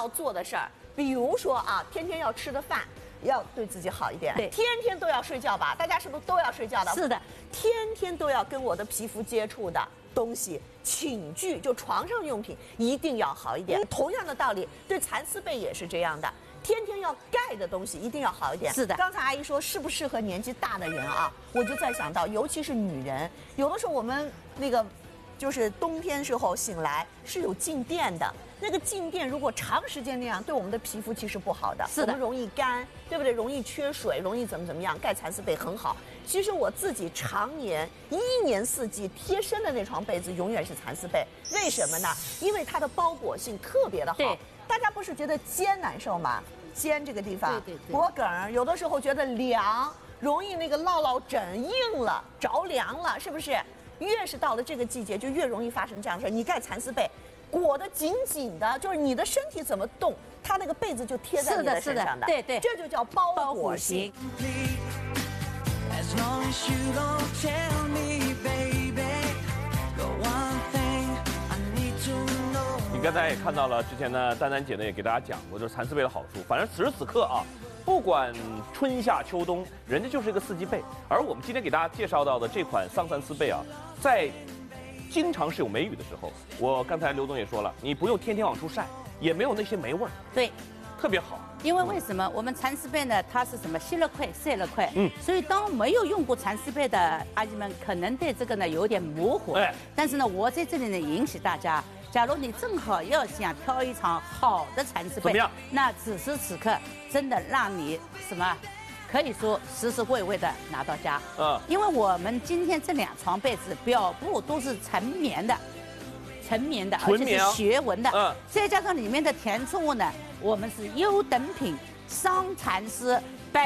要做的事儿，比如说啊，天天要吃的饭。要对自己好一点， 对， 天天都要睡觉吧？大家是不是都要睡觉的？ 是的， 天天都要跟我的皮肤接触的东西，寝具就床上用品一定要好一点。同样的道理，对蚕丝被也是这样的，天天要盖的东西一定要好一点。 是的， 刚才阿姨说适不适合年纪大的人啊？我就在想到，尤其是女人，有的时候我们那个就是冬天时候醒来是有静电的。那个静电如果长时间那样，对我们的皮肤其实不好的， 是的， 我们容易干，对不对？容易缺水，容易怎么样？盖蚕丝被很好。其实我自己常年一年四季贴身的那床被子永远是蚕丝被，为什么呢？因为它的包裹性特别的好。 对， 大家不是觉得肩难受吗？肩这个地方， 对， 脖梗有的时候觉得凉，容易那个落枕硬了，着凉了，是不是？越是到了这个季节，就越容易发生这样的事。你盖蚕丝被。裹得紧紧的，就是你的身体怎么动，它那个被子就贴在你的身上的， 对对， 这就叫包裹型。 你刚才也看到了，之前呢，丹丹姐呢也给大家讲过，就是蚕丝被的好处。反正此时此刻啊，不管春夏秋冬，人家就是一个四季被。而我们今天给大家介绍到的这款桑蚕丝被啊，在经常是有梅雨的时候，我刚才刘总也说了，你不用天天往出晒，也没有那些霉味儿， 对， 特别好。 因为为什么我们蚕丝被呢？它是什么吸了快晒了快，所以当没有用过蚕丝被的阿姨们，可能对这个呢有点模糊。但是呢，我在这里呢引起大家，假如你正好要想挑一场好的蚕丝被， 怎么样？ 那此时此刻真的让你什么？可以说实实惠惠的拿到家，因为我们今天这2床被子表布都是纯棉的，而且是学纹的，再加上里面的填充物呢，我们是优等品桑蚕丝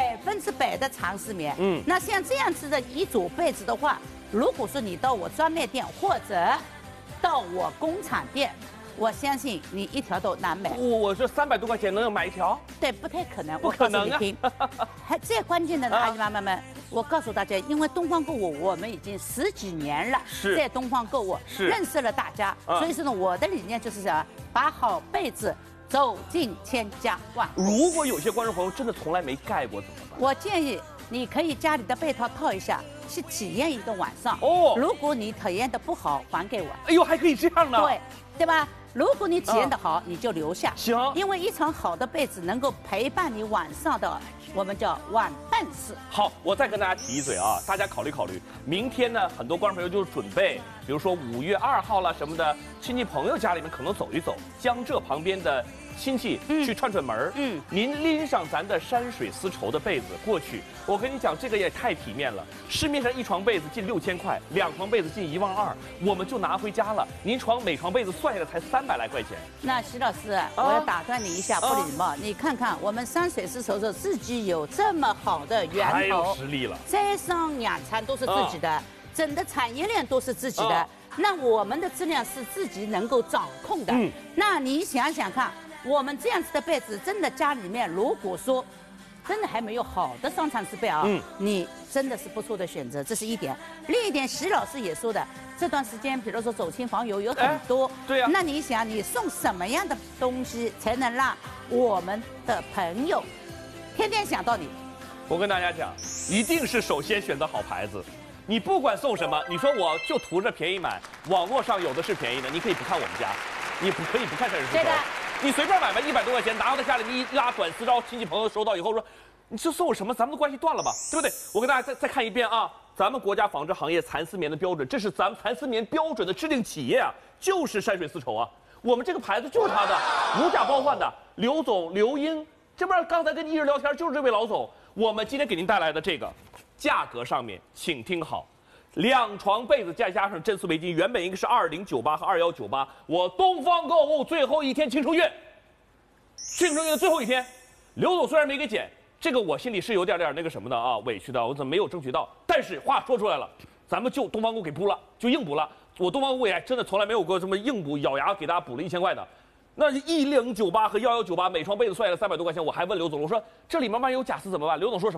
100%的蚕丝棉。那像这样子的一组被子的话，如果说你到我专卖店或者到我工厂店。我相信你一条都难买。 我这300多块钱能买1条？ 对，不太可能。 不可能啊！ 还最关键的呢，阿姨妈妈们，我告诉大家，因为东方购物我们已经10几年了，在东方购物认识了大家，所以说呢，我的理念就是什么，把好被子走进千家万户。 如果有些观众朋友真的从来没盖过怎么办？ 我建议你可以家里的被套套一下，去体验一个晚上。如果你体验的不好，还给我。 哎呦，还可以这样呢？ 对吧？如果你体验的好，你就留下。 行， 因为一床好的被子能够陪伴你晚上的，我们叫晚伴式。 好，我再跟大家提一嘴啊，大家考虑考虑。明天呢，很多观众朋友就是准备，比如说5月2号了什么的，亲戚朋友家里面可能走一走，江浙旁边的亲戚去串串门您拎上咱的山水丝绸的被子过去，我跟你讲，这个也太体面了。市面上一床被子近6000块，2床被子近1万2，我们就拿回家了。您每床被子算下来才300来块钱。 那徐老师，我要打断你一下，不礼貌。你看看我们山水丝绸自己有这么好的源头， 太有实力了， 栽桑养蚕都是自己的，整个产业链都是自己的。那我们的质量是自己能够掌控的。那你想想看。我们这样子的被子，真的家里面如果说真的还没有好的桑蚕丝被啊，你真的是不错的选择，这是一点。另一点，徐老师也说的，这段时间比如说走亲访友有很多， 对呀。 那你想，你送什么样的东西才能让我们的朋友天天想到你？ 我跟大家讲，一定是首先选择好牌子。你不管送什么，你说我就图着便宜买，网络上有的是便宜的，你可以不看我们家，你可以不看山水丝绸。你随便买吧，100多块钱，拿到家里你一拉短丝招，亲戚朋友收到以后说，你这送我什么？咱们的关系断了吧，对不对？我跟大家再看一遍啊，咱们国家纺织行业蚕丝棉的标准，这是咱们蚕丝棉标准的制定企业啊，就是山水丝绸啊。我们这个牌子就是它的，无价包换的。刘总刘英，这不是刚才跟你一直聊天，就是这位老总。我们今天给您带来的这个，价格上面请听好。2床被子再加上真丝围巾，原本应该是2098和2198。我东方购物最后一天庆生月，庆生月的最后一天，刘总虽然没给减，这个我心里是有点那个什么的啊，委屈的，我怎么没有争取到？但是话说出来了，咱们就东方购给补了，就硬补了。我东方购也真的从来没有过这么硬补，咬牙给大家补了1000块的。那1098和1198每床被子算下来300多块钱，我还问刘总，我说这里面万一有假丝怎么办？刘总说什么？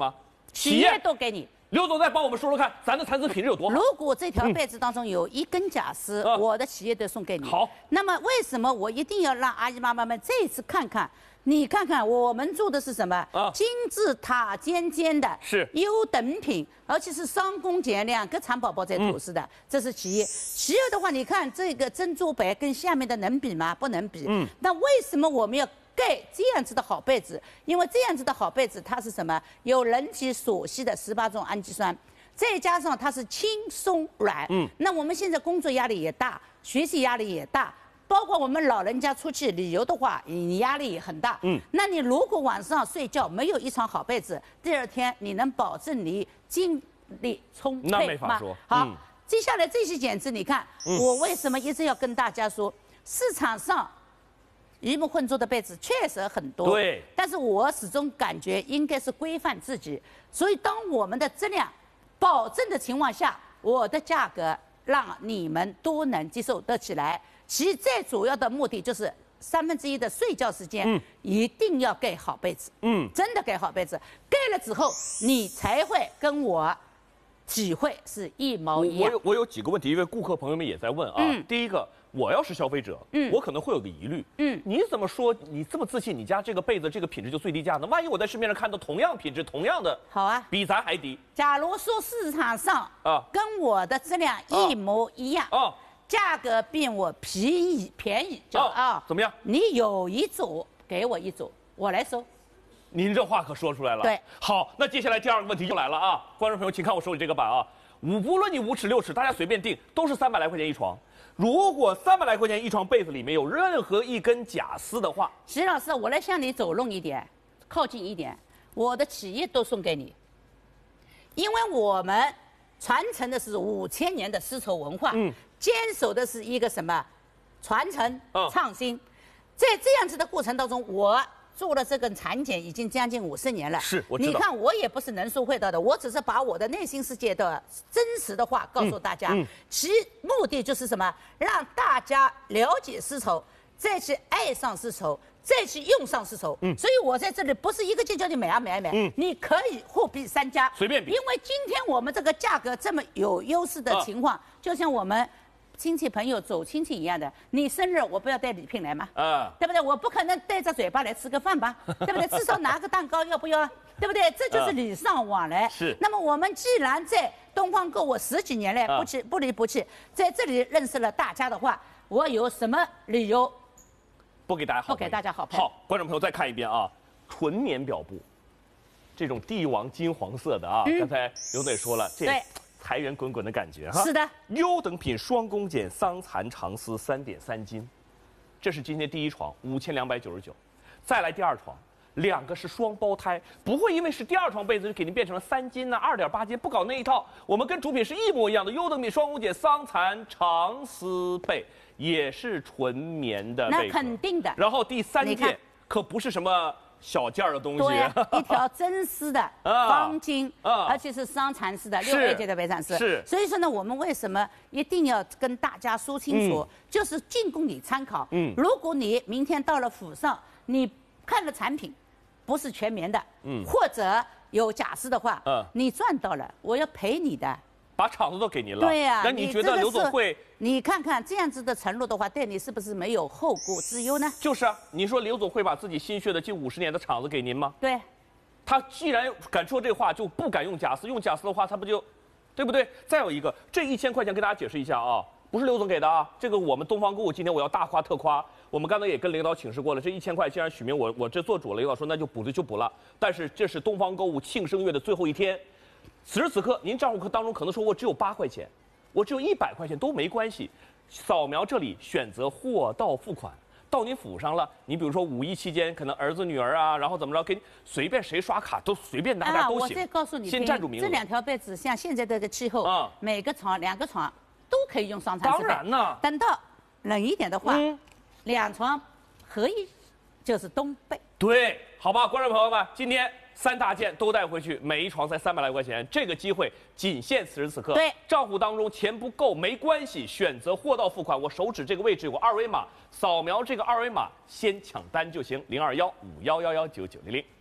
企业都给你。 刘总再帮我们说说看，咱的蚕丝品质有多好？ 如果这条被子当中有1根假丝，我的企业都送给你。 好， 那么为什么我一定要让阿姨妈妈们这一次看看？你看看我们做的是什么？精致塔尖尖的， 是优等品，而且是双工俭2个蚕宝宝在吐丝的，这是其一。其二的话，你看这个珍珠白跟下面的能比吗？不能比。那为什么我们要盖这样子的好被子？因为这样子的好被子，它是什么？有人体所需的18种氨基酸，再加上它是轻松软。那我们现在工作压力也大，学习压力也大。包括我们老人家出去旅游的话，你压力也很大。那你如果晚上睡觉没有一床好被子，第2天你能保证你精力充沛吗？ 那没法说。 好，接下来这些剪子，你看，我为什么一直要跟大家说，市场上鱼目混珠的被子确实很多， 对， 但是我始终感觉应该是规范自己。所以当我们的质量保证的情况下，我的价格让你们都能接受得起来。其最主要的目的就是1/3的睡觉时间，一定要盖好被子，真的盖好被子，盖了之后你才会跟我体会是一模一样。 我有几个问题，因为顾客朋友们也在问啊。第一个，我要是消费者，我可能会有个疑虑，你怎么说？你这么自信，你家这个被子这个品质就最低价呢？万一我在市面上看到同样品质、同样的， 好啊， 比咱还低。 假如说市场上跟我的质量一模一样价格比我便宜怎么样？ 你有一组给我一组，我来收。 您这话可说出来了。 对， 好，那接下来第2个问题就来了啊，观众朋友，请看我手里这个板啊，无论你5尺6尺，大家随便定，都是300来块钱一床。如果300来块钱一床被子里面有任何1根假丝的话， 徐老师，我来向你走拢一点，靠近一点，我的企业都送给你，因为我们传承的是5000年的丝绸文化，坚守的是一个什么传承创新。在这样子的过程当中，我做了这个产检已经将近50年了。 是，我知道。 你看，我也不是能说会道的，我只是把我的内心世界的真实的话告诉大家。其目的就是什么？让大家了解丝绸，再去爱上丝绸，再去用上丝绸。所以我在这里不是一个劲叫你买啊买啊买，你可以货比三家， 随便比。 因为今天我们这个价格这么有优势的情况，就像我们亲戚朋友走亲戚一样的，你生日我不要带礼品来吗？对不对？我不可能带着嘴巴来吃个饭吧，对不对？至少拿个蛋糕，要不要？对不对？这就是礼尚往来。 是。 那么我们既然在东方购物10几年来不离不弃，在这里认识了大家的话，我有什么理由不给大家好？ 不给大家好评？ 好，观众朋友再看一遍啊，纯棉表布，这种帝王金黄色的啊，刚才刘总也说了，这财源滚滚的感觉哈。 是的， 优等品双工俭桑蚕长丝3.3斤，这是今天第1床5299，再来第2床，2个是双胞胎，不会因为是第2床被子就给您变成了3斤呐、2.8斤，不搞那一套。我们跟主品是一模一样的，优等品双工俭桑蚕长丝被，也是纯棉的被。 那肯定的。 然后第3件可不是什么小件的东西， 对，一条真丝的方巾，而且是双蚕丝的6A级的白蚕丝。 是， 所以说呢，我们为什么一定要跟大家说清楚，就是仅供你参考。如果你明天到了府上，你看了产品不是全棉的，或者有假丝的话，你赚到了，我要赔你的。 把厂子都给您了。 对呀， 那你觉得刘总会？ 你看看这样子的承诺的话，对你是不是没有后顾之忧呢？ 就是啊，你说刘总会把自己心血的近50年的厂子给您吗？ 对。 他既然敢说这话，就不敢用假丝。用假丝的话，他不就，对不对？再有一个，这1000块钱跟大家解释一下啊，不是刘总给的啊，这个我们东方购物今天我要大夸特夸。我们刚才也跟领导请示过了，这1000块既然许明我这做主了，领导说那就补就补了。但是这是东方购物庆生月的最后一天。此时此刻，您账户当中可能说我只有8块钱，我只有100块钱都没关系，扫描这里选择货到付款，到您府上了。你比如说5·1期间，可能儿子女儿啊，然后怎么着，给你随便谁刷卡都随便拿点都行。 我再告诉你， 先占住名额。 这2条被子像现在这个气候，每个床2个床都可以用双蚕丝被。 当然呢。 等到冷一点的话，2床合一就是冬被。 对，好吧，观众朋友们，今天3大件都带回去，每一床才300来块钱，这个机会仅限此时此刻。 对， 账户当中钱不够没关系，选择货到付款，我手指这个位置有个2维码，扫描这个2维码先抢单就行，021-5111-9900。